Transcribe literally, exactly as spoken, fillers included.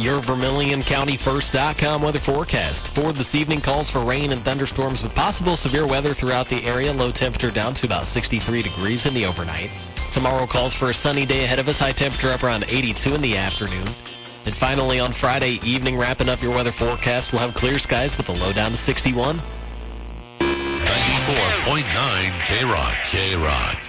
Your Vermilion County First dot com weather forecast. For this evening, calls for rain and thunderstorms with possible severe weather throughout the area. Low temperature down to about sixty-three degrees in the overnight. Tomorrow calls for a sunny day ahead of us. High temperature up around eighty-two in the afternoon. And finally, on Friday evening, wrapping up your weather forecast, we'll have clear skies with a low down to sixty-one. ninety-four point nine K-Rock. K-Rock.